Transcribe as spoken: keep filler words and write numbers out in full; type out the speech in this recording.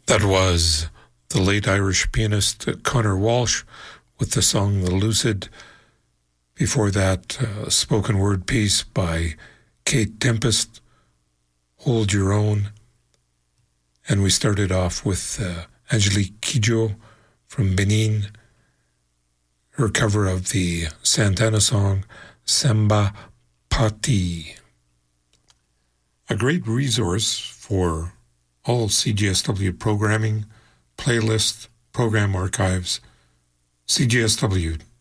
That was the late Irish pianist Conor Walsh with the song The Lucid. Before that, a spoken word piece by Kate Tempest, Hold Your Own. And we started off with uh, Angelique Kidjo from Benin, her cover of the Santana song, Samba Pati. A great resource for all C J S W programming, playlist, program archives, c j s w